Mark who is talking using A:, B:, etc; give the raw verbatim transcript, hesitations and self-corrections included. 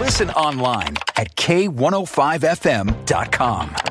A: Listen online at K one oh five F M dot com.